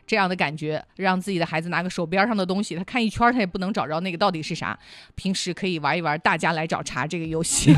这样的感觉，让自己的孩子拿个手边上的东西，他看一圈他也不能找着那个到底是啥。平时可以玩一玩大家来找茬这个游戏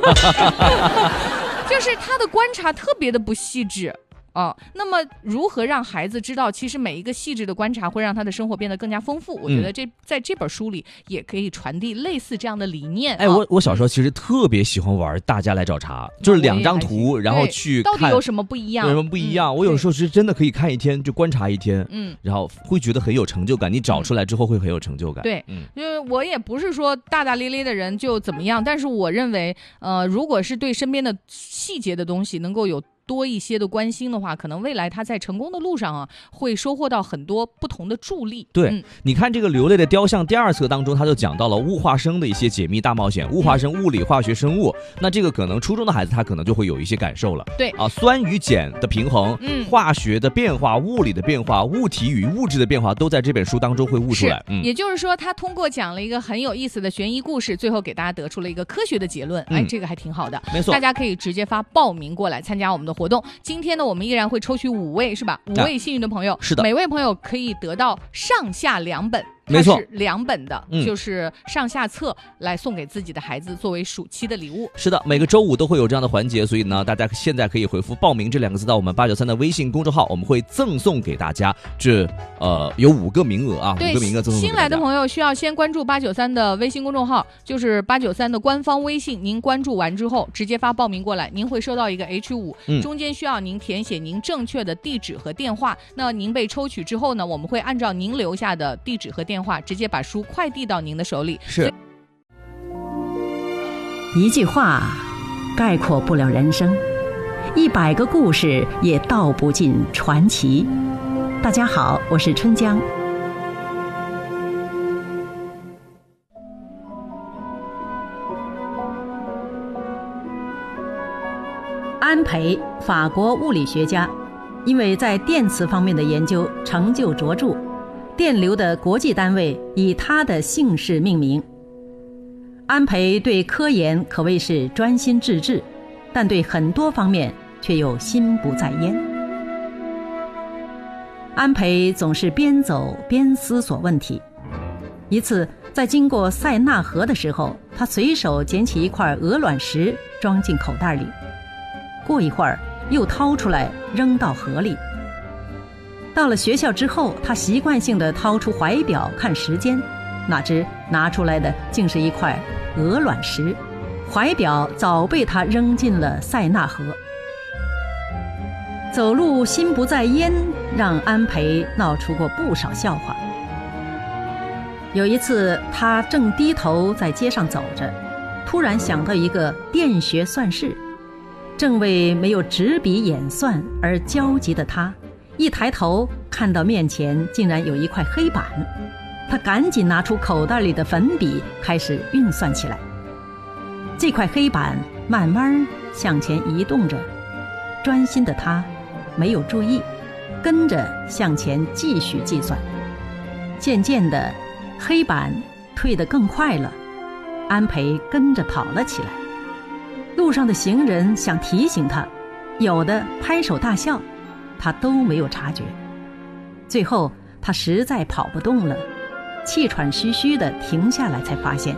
就是他的观察特别的不细致那么如何让孩子知道其实每一个细致的观察会让他的生活变得更加丰富，我觉得在这本书里也可以传递类似这样的理念。 我小时候其实特别喜欢玩大家来找茬，就是2张图然后去看到底有什么不一样， 有什么不一样。我有时候是真的可以看一天，就观察一天，然后会觉得很有成就感，你找出来之后会很有成就感。 对，就是我也不是说大大咧咧的人就怎么样，但是我认为如果是对身边的细节的东西能够有多一些的关心的话，可能未来他在成功的路上会收获到很多不同的助力。 对，你看这个流泪的雕像第2册当中，他就讲到了物化生的一些解密大冒险，物化生物理化学生物，那这个可能初中的孩子他可能就会有一些感受了。 对酸与碱的平衡，化学的变化，物理的变化，物体与物质的变化都在这本书当中会悟出来。 也就是说他通过讲了一个很有意思的悬疑故事，最后给大家得出了一个科学的结论。这个还挺好的， 没错， 大家可以直接发报名过来参加我们的活动。今天呢，我们依然会抽取5位，是吧？5位幸运的朋友， 是的， 每位朋友可以得到上下2本。 没错， 它是2本的，就是上下册来送给自己的孩子作为暑期的礼物。 是的，每个周5都会有这样的环节，所以呢，大家现在可以回复报名这2个字到我们893的微信公众号，我们会赠送给大家有5个名额啊，5个名额赠送给大家。新来的朋友需要先关注893的微信公众号，就是893的官方微信，您关注完之后直接发报名过来，您会收到一个 H5，中间需要您填写您正确的地址和电话。那您被抽取之后呢，我们会按照您留下的地址和电话直接把书快递到您的手里。 是一句话概括不了人生，100个故事也道不尽传奇。大家好，我是春江。安培，法国物理学家，因为在电磁方面的研究成就卓著，电流的国际单位以他的姓氏命名。安培对科研可谓是专心致志，但对很多方面却又心不在焉。安培总是边走边思索问题。一次在经过塞纳河的时候，他随手捡起一块鹅卵石装进口袋里，过一会儿又掏出来扔到河里。到了学校之后，他习惯性地掏出怀表看时间，哪知拿出来的竟是一块鹅卵石，怀表早被他扔进了塞纳河。走路心不在焉，让安培闹出过不少笑话。有一次，他正低头在街上走着，突然想到一个电学算式，正为没有纸笔演算而焦急的他，一抬头看到面前竟然有一块黑板，他赶紧拿出口袋里的粉笔开始运算起来。这块黑板慢慢向前移动着，专心的他没有注意，跟着向前继续计算。渐渐的，黑板退得更快了，安培跟着跑了起来。路上的行人想提醒他，有的拍手大笑，他都没有察觉。最后他实在跑不动了，气喘吁吁地停下来，才发现